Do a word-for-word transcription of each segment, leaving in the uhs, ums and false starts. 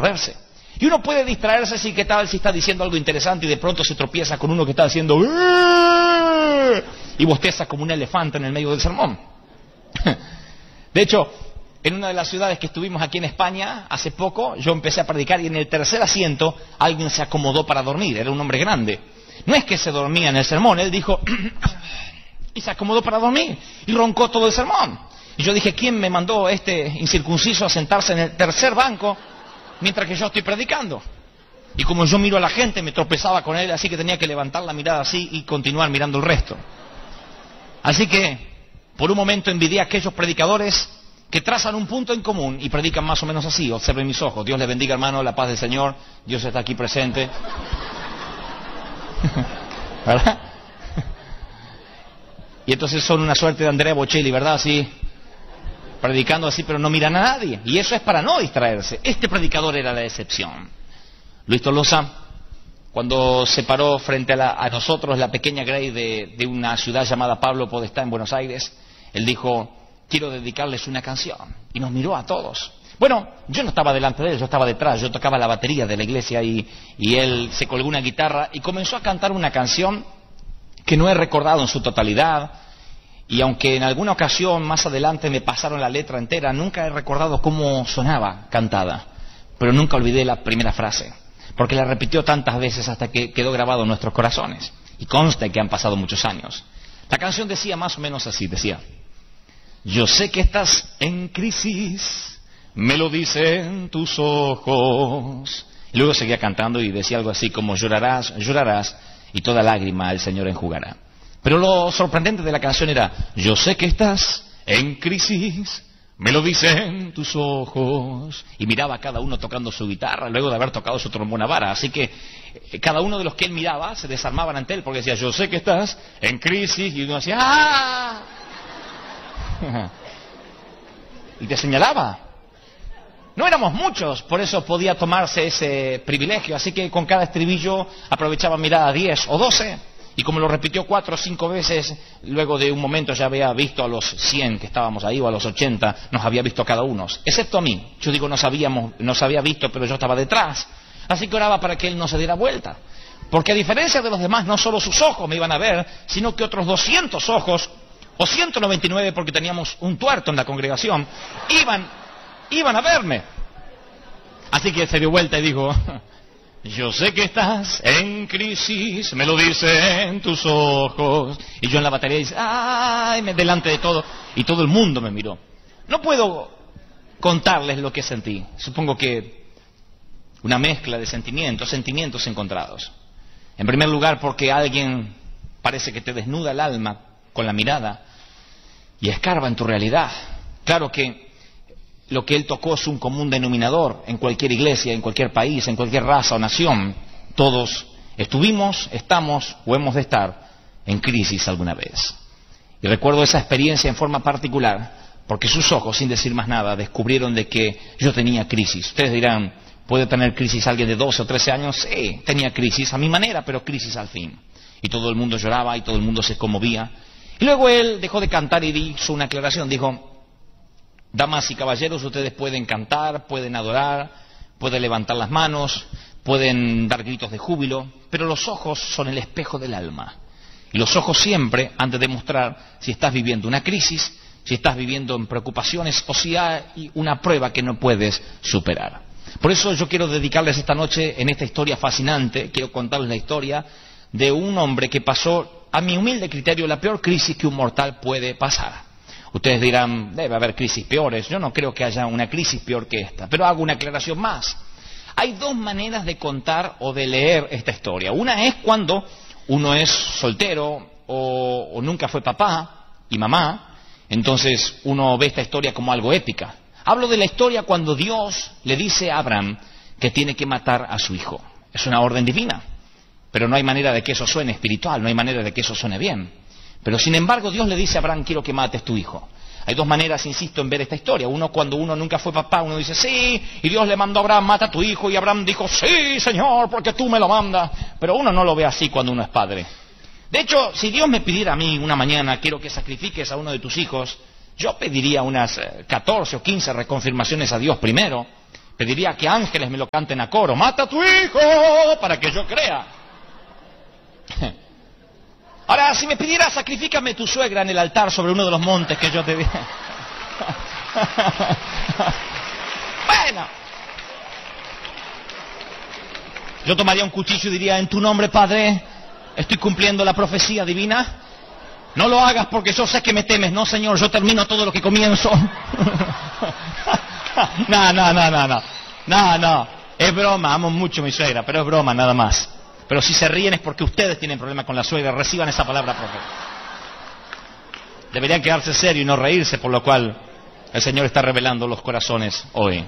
distraerse. Y uno puede distraerse si, ¿qué tal si está diciendo algo interesante y de pronto se tropieza con uno que está haciendo y bosteza como un elefante en el medio del sermón? De hecho, en una de las ciudades que estuvimos aquí en España, hace poco, yo empecé a predicar y en el tercer asiento alguien se acomodó para dormir, era un hombre grande. No es que se dormía en el sermón, él dijo y se acomodó para dormir y roncó todo el sermón. Y yo dije, ¿quién me mandó este incircunciso a sentarse en el tercer banco mientras que yo estoy predicando? Y como yo miro a la gente, me tropezaba con él, así que tenía que levantar la mirada así y continuar mirando el resto. Así que, por un momento envidié a aquellos predicadores que trazan un punto en común y predican más o menos así. Observen mis ojos. Dios les bendiga, hermano, la paz del Señor. Dios está aquí presente. ¿Verdad? Y entonces son una suerte de Andrea Bocelli, ¿verdad? Así, predicando así, pero no miran a nadie. Y eso es para no distraerse. Este predicador era la excepción. Luis Tolosa, cuando se paró frente a, la, a nosotros, la pequeña Grey de, de una ciudad llamada Pablo Podestá en Buenos Aires, él dijo, quiero dedicarles una canción. Y nos miró a todos. Bueno, yo no estaba delante de él, yo estaba detrás, yo tocaba la batería de la iglesia y, y él se colgó una guitarra y comenzó a cantar una canción que no he recordado en su totalidad. Y aunque en alguna ocasión más adelante me pasaron la letra entera, nunca he recordado cómo sonaba cantada. Pero nunca olvidé la primera frase, porque la repitió tantas veces hasta que quedó grabado en nuestros corazones. Y consta que han pasado muchos años. La canción decía más o menos así, decía: yo sé que estás en crisis, me lo dicen tus ojos. Y luego seguía cantando y decía algo así como: llorarás, llorarás, y toda lágrima el Señor enjugará. Pero lo sorprendente de la canción era: yo sé que estás en crisis, me lo dicen tus ojos. Y miraba a cada uno tocando su guitarra, luego de haber tocado su trombona vara. Así que eh, cada uno de los que él miraba se desarmaban ante él, porque decía: yo sé que estás en crisis. Y uno decía: ¡ah! Y te señalaba. No éramos muchos, por eso podía tomarse ese privilegio. Así que con cada estribillo aprovechaba mirar a diez o doce. Y como lo repitió cuatro o cinco veces, luego de un momento ya había visto a los cien que estábamos ahí, o a los ochenta, nos había visto a cada uno, excepto a mí. Yo digo, nos habíamos, nos había visto, pero yo estaba detrás. Así que oraba para que él no se diera vuelta. Porque a diferencia de los demás, no solo sus ojos me iban a ver, sino que otros doscientos ojos, o ciento noventa y nueve porque teníamos un tuerto en la congregación, iban, iban a verme. Así que se dio vuelta y dijo: yo sé que estás en crisis, me lo dicen tus ojos. Y yo en la batería dice: ¡ay! Me delante de todo. Y todo el mundo me miró. No puedo contarles lo que sentí. Supongo que una mezcla de sentimientos, sentimientos encontrados. En primer lugar, porque alguien parece que te desnuda el alma con la mirada y escarba en tu realidad. Claro que lo que él tocó es un común denominador en cualquier iglesia, en cualquier país, en cualquier raza o nación. Todos estuvimos, estamos o hemos de estar en crisis alguna vez. Y recuerdo esa experiencia en forma particular, porque sus ojos, sin decir más nada, descubrieron de que yo tenía crisis. Ustedes dirán, ¿puede tener crisis alguien de doce o trece años? Sí, tenía crisis a mi manera, pero crisis al fin. Y todo el mundo lloraba y todo el mundo se conmovía. Y luego él dejó de cantar y hizo una aclaración, dijo: damas y caballeros, ustedes pueden cantar, pueden adorar, pueden levantar las manos, pueden dar gritos de júbilo, pero los ojos son el espejo del alma. Y los ojos siempre han de demostrar si estás viviendo una crisis, si estás viviendo en preocupaciones o si hay una prueba que no puedes superar. Por eso yo quiero dedicarles esta noche, en esta historia fascinante, quiero contarles la historia de un hombre que pasó, a mi humilde criterio, la peor crisis que un mortal puede pasar. Ustedes dirán, debe haber crisis peores. Yo no creo que haya una crisis peor que esta. Pero hago una aclaración más. Hay dos maneras de contar o de leer esta historia. Una es cuando uno es soltero o, o nunca fue papá y mamá. Entonces uno ve esta historia como algo épica. Hablo de la historia cuando Dios le dice a Abraham que tiene que matar a su hijo. Es una orden divina. Pero no hay manera de que eso suene espiritual, no hay manera de que eso suene bien. Pero sin embargo Dios le dice a Abraham: quiero que mates tu hijo. Hay dos maneras, insisto, en ver esta historia. Uno, cuando uno nunca fue papá, uno dice: sí, y Dios le mandó a Abraham: mata a tu hijo. Y Abraham dijo: sí, Señor, porque tú me lo mandas. Pero uno no lo ve así cuando uno es padre. De hecho, si Dios me pidiera a mí una mañana: quiero que sacrifiques a uno de tus hijos, yo pediría unas catorce o quince reconfirmaciones a Dios primero. Pediría que ángeles me lo canten a coro. ¡Mata a tu hijo! Para que yo crea. Ahora, si me pidiera, sacrifícame tu suegra en el altar sobre uno de los montes que yo te di. Bueno. Yo tomaría un cuchillo y diría, en tu nombre, Padre, estoy cumpliendo la profecía divina. No lo hagas porque yo sé que me temes. No, Señor, yo termino todo lo que comienzo. No, no, no, no, no. No, no. Es broma, amo mucho a mi suegra, pero es broma, nada más. Pero si se ríen es porque ustedes tienen problemas con la suegra. Reciban esa palabra profética. Deberían quedarse serios y no reírse, por lo cual el Señor está revelando los corazones hoy.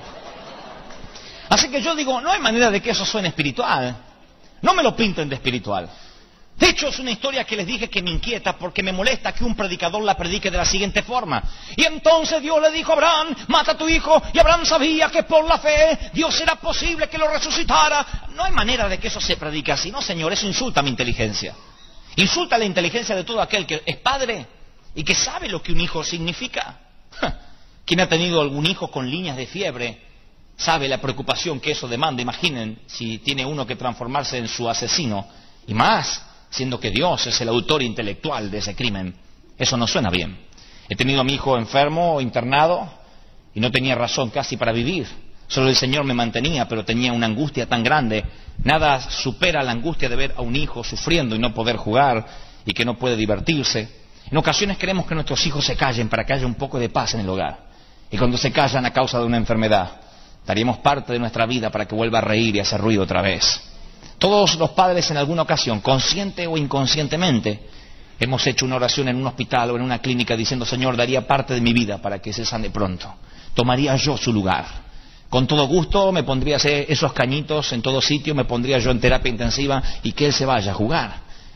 Así que yo digo, no hay manera de que eso suene espiritual. No me lo pinten de espiritual. De hecho, es una historia que les dije que me inquieta porque me molesta que un predicador la predique de la siguiente forma. Y entonces Dios le dijo a Abraham, mata a tu hijo, y Abraham sabía que por la fe Dios era posible que lo resucitara. No hay manera de que eso se predique así. No, Señor, eso insulta a mi inteligencia. Insulta la inteligencia de todo aquel que es padre y que sabe lo que un hijo significa. Quien ha tenido algún hijo con líneas de fiebre sabe la preocupación que eso demanda. Imaginen si tiene uno que transformarse en su asesino, y más siendo que Dios es el autor intelectual de ese crimen. Eso no suena bien. He tenido a mi hijo enfermo, internado, y no tenía razón casi para vivir. Solo el Señor me mantenía, pero tenía una angustia tan grande. Nada supera la angustia de ver a un hijo sufriendo y no poder jugar, y que no puede divertirse. En ocasiones queremos que nuestros hijos se callen para que haya un poco de paz en el hogar. Y cuando se callan a causa de una enfermedad, daríamos parte de nuestra vida para que vuelva a reír y a hacer ruido otra vez. Todos los padres en alguna ocasión, consciente o inconscientemente, hemos hecho una oración en un hospital o en una clínica diciendo, Señor, daría parte de mi vida para que se sane pronto. Tomaría yo su lugar. Con todo gusto me pondría a hacer esos cañitos en todo sitio, me pondría yo en terapia intensiva y que él se vaya a jugar.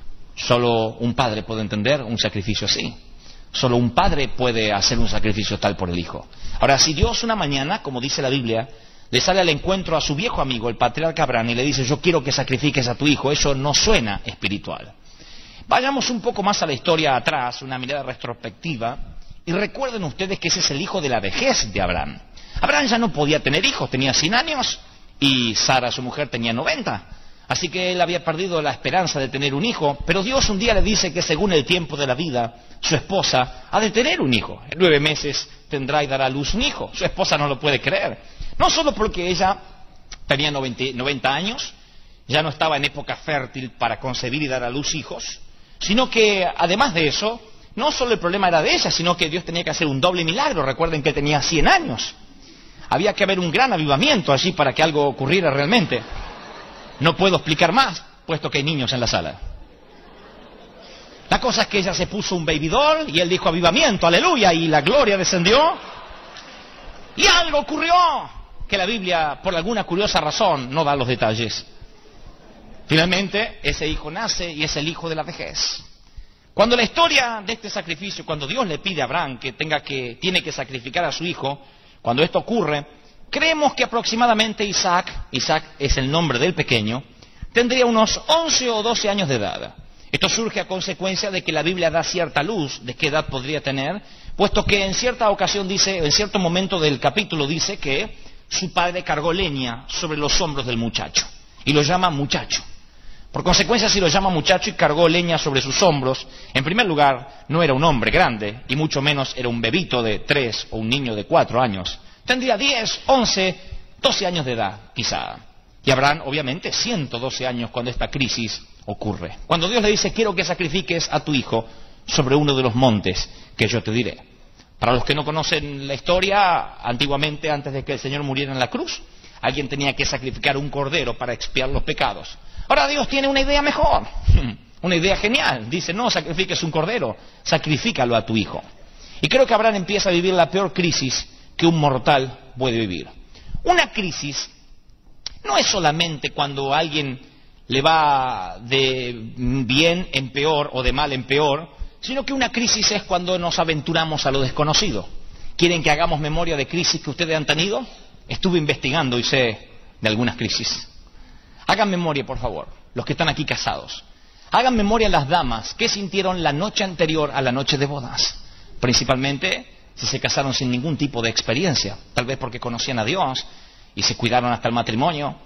Solo un padre puede entender un sacrificio así. Solo un padre puede hacer un sacrificio tal por el hijo. Ahora, si Dios una mañana, como dice la Biblia, le sale al encuentro a su viejo amigo, el patriarca Abraham, y le dice, yo quiero que sacrifiques a tu hijo, eso no suena espiritual. Vayamos un poco más a la historia atrás, una mirada retrospectiva, y recuerden ustedes que ese es el hijo de la vejez de Abraham. Abraham ya no podía tener hijos, tenía cien años, y Sara, su mujer, tenía noventa. Así que él había perdido la esperanza de tener un hijo, pero Dios un día le dice que según el tiempo de la vida, su esposa ha de tener un hijo. En nueve meses tendrá y dará a luz un hijo. Su esposa no lo puede creer. No solo porque ella tenía noventa años, ya no estaba en época fértil para concebir y dar a luz hijos, sino que además de eso, no solo el problema era de ella, sino que Dios tenía que hacer un doble milagro. Recuerden que tenía cien años. Había que haber un gran avivamiento allí para que algo ocurriera realmente. No puedo explicar más, puesto que hay niños en la sala. La cosa es que ella se puso un baby doll y él dijo avivamiento, aleluya, y la gloria descendió. Y algo ocurrió, que la Biblia, por alguna curiosa razón, no da los detalles. Finalmente, ese hijo nace y es el hijo de la vejez. Cuando la historia de este sacrificio, cuando Dios le pide a Abraham que tenga que, tiene que sacrificar a su hijo, cuando esto ocurre, creemos que aproximadamente Isaac, Isaac es el nombre del pequeño, tendría unos once o doce años de edad. Esto surge a consecuencia de que la Biblia da cierta luz de qué edad podría tener, puesto que en cierta ocasión dice, en cierto momento del capítulo dice que su padre cargó leña sobre los hombros del muchacho, y lo llama muchacho. Por consecuencia, si lo llama muchacho y cargó leña sobre sus hombros, en primer lugar, no era un hombre grande, y mucho menos era un bebito de tres o un niño de cuatro años. Tendría diez, once, doce años de edad, quizá. Y Abraham, obviamente, ciento doce años cuando esta crisis ocurre. Cuando Dios le dice, quiero que sacrifiques a tu hijo sobre uno de los montes que yo te diré. Para los que no conocen la historia, antiguamente, antes de que el Señor muriera en la cruz, alguien tenía que sacrificar un cordero para expiar los pecados. Ahora Dios tiene una idea mejor, una idea genial. Dice, no sacrifiques un cordero, sacrifícalo a tu hijo. Y creo que Abraham empieza a vivir la peor crisis que un mortal puede vivir. Una crisis no es solamente cuando a alguien le va de bien en peor o de mal en peor, sino que una crisis es cuando nos aventuramos a lo desconocido. ¿Quieren que hagamos memoria de crisis que ustedes han tenido? Estuve investigando y sé de algunas crisis. Hagan memoria, por favor, los que están aquí casados. Hagan memoria las damas que sintieron la noche anterior a la noche de bodas. Principalmente si se casaron sin ningún tipo de experiencia, tal vez porque conocían a Dios y se cuidaron hasta el matrimonio.